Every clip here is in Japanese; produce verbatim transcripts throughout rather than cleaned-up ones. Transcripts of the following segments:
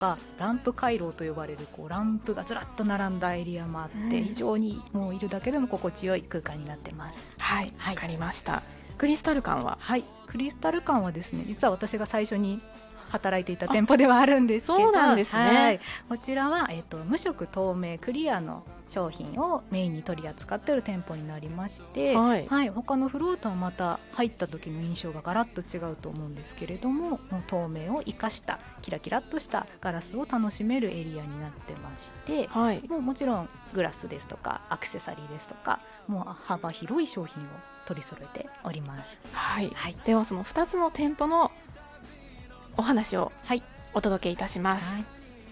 ランプ回廊と呼ばれるこうランプがずらっと並んだエリアもあって、うん、非常にもういるだけでも心地よい空間になってます。 はい、はい、分かりました。クリスタル館は？ はい、クリスタル館はですね、実は私が最初に働いていた店舗ではあるんですけど、 そうなんですね、 はい、こちらは、えーと、無色透明クリアの商品をメインに取り扱っている店舗になりまして、はいはい、他のフローとはまた入った時の印象がガラッと違うと思うんですけれども、もう透明を生かしたキラキラっとしたガラスを楽しめるエリアになってまして、はい、もうもちろんグラスですとかアクセサリーですとか、もう幅広い商品を取り揃えております。 はいはい、ではそのふたつの店舗のお話をお届けいたします。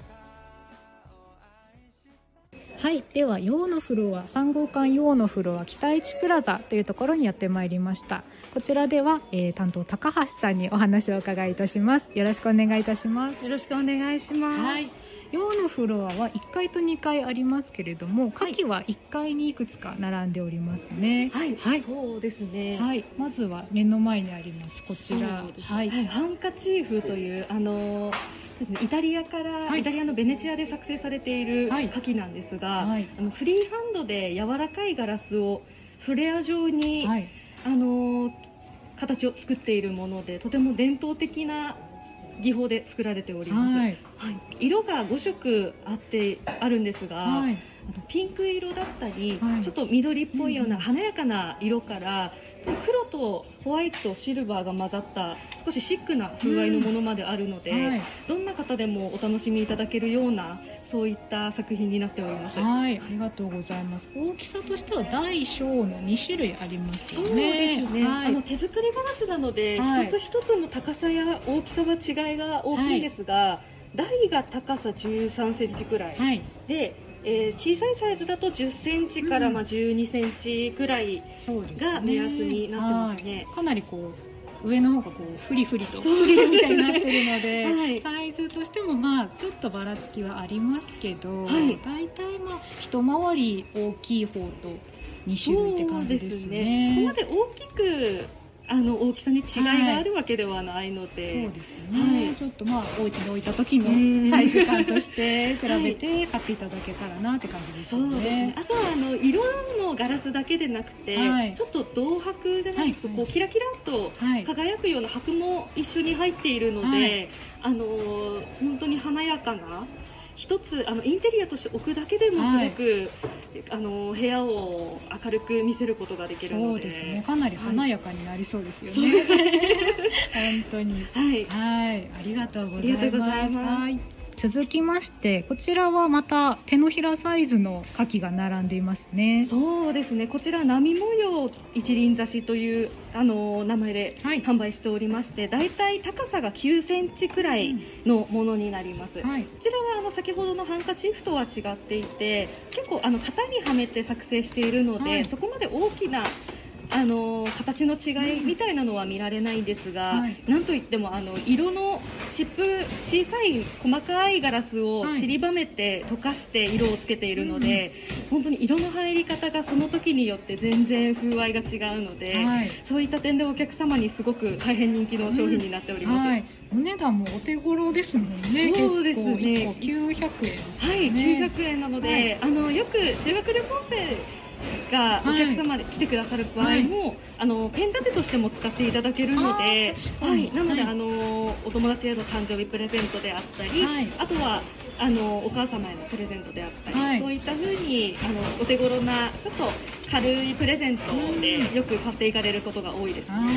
はい、はい、では陽のフロア、さん号館陽のフロア北一プラザというところにやってまいりました。こちらでは、えー、担当高橋さんにお話をお伺いいたします。よろしくお願いいたします。 よろしくお願いします。 はい、陽のフロアはいっかいとにかいありますけれども、下記はいっかいにいくつか並んでおりますね。 はい、はい、そうですね。 はい、まずは目の前にありますこちら、 はい、ハンカチーフというあのイタリアから、はい、イタリアのベネチアで作成されている花器なんですが、はい、あのフリーハンドで柔らかいガラスをフレア状に、はい、あの形を作っているもので、とても伝統的な技法で作られております。はいはい、色がご色あってあるんですが、はい、あのピンク色だったり、はい、ちょっと緑っぽいような華やかな色から、うん、黒とホワイトとシルバーが混ざった少しシックな風合いのものまであるので、うんはい、どんな方でもお楽しみいただけるようなそういった作品になっております。 はい、ありがとうございます。大きさとしては大小のに種類ありますよね。 そうですね、はい、あの手作りガラスなので、はい、一つ一つの高さや大きさは違いが大きいですが、はい、台が高さじゅうさんセンチくらい、はい、で、えー、小さいサイズだとじゅっセンチからまあじゅうにセンチくらいが目安になってますね。 かなりこう上の方がこうフリフリとフリルみたいになってるので、はい、サイズとしてもまあちょっとばらつきはありますけど、はい、大体まあ一回り大きい方とに種類って感じですね。そうですね。 ここまで大きくあの大きさに違いがあるわけではないので、はい、 そうですね、はい、ちょっとまあお家に置いた時のサイズ感として比べて買っていただけたらなって感じですね。 そうですね。あとはあの色のガラスだけでなくて、はい、ちょっと銅箔じゃないですけど、はい、こうキラキラっと輝くような箔も一緒に入っているので、はい、あの本当に華やかな一つあのインテリアとして置くだけでもすごく、はい、あの部屋を明るく見せることができるので、 そうですね、かなり華やかになりそうですよね、はい、本当に、はい、はい、ありがとうございます。 ありがとうございます。はい、 続きましてこちらはまた手のひらサイズの花器が並んでいますね。 そうですね、こちら波模様一輪挿しというあの名前で販売しておりまして、だいたい高さがきゅうセンチくらいのものになります、はい、こちらはあの先ほどのハンカチーフとは違っていて、結構あの型にはめて作成しているので、はい、そこまで大きなあの形の違いみたいなのは見られないんですが、はい、なんといってもあの色のチップ、小さい細かいガラスを散りばめて溶かして色をつけているので、はい、本当に色の入り方がその時によって全然風合いが違うので、はい、そういった点でお客様にすごく大変人気の商品になっております、うんはい、 お値段もお手頃ですもんね。 そうですね、 いっこきゅうひゃくえんですね。 はい、きゅうひゃくえんなので、はい、あのよく修学旅行生がお客様で来てくださる場合も、はい、あのペン立てとしても使っていただけるので、はい、なので、はい、あのお友達への誕生日プレゼントであったり、はい、あとはあのお母様へのプレゼントであったり、はい、そういった風にあのお手頃なちょっと軽いプレゼントでよく買っていかれることが多いですね。はい、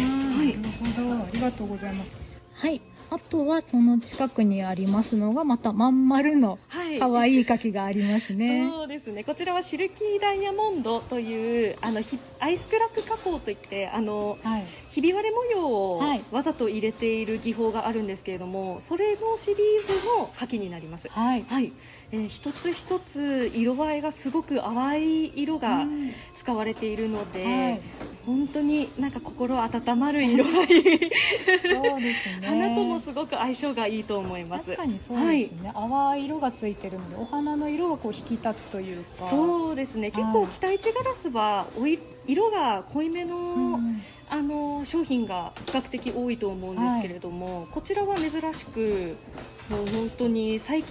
なるほど、ありがとうございます。はい、あとはその近くにありますのがまたまん丸の可愛い花器がありますね、 はい、そうですね、こちらはシルキーダイヤモンドというあのアイスクラック加工といってあの、はい、ひび割れ模様をわざと入れている技法があるんですけれども、それのシリーズの花器になります。はい、はい、えー、一つ一つ色合いがすごく淡い色が使われているので、はい、本当になんか心温まる色合いそうですね、花ともすごく相性がいいと思います。 確かにそうですね、はい、淡い色がついてるのでお花の色がこう引き立つというか。 そうですね、結構北一ガラスはおい色が濃いめの、うん、あの商品が比較的多いと思うんですけれども、はい、こちらは珍しくもう本当に最近